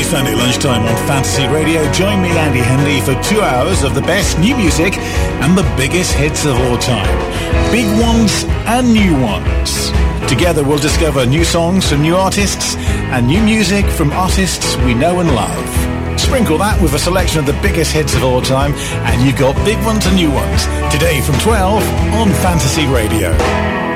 Sunday lunchtime on Fantasy Radio. Join me, Andy Henley, for 2 hours of the best new music and the biggest hits of all time. Big ones and new ones. Together we'll discover new songs from new artists and new music from artists we know and love. Sprinkle that with a selection of the biggest hits of all time and you've got big ones and new ones. Today from 12 on Fantasy Radio.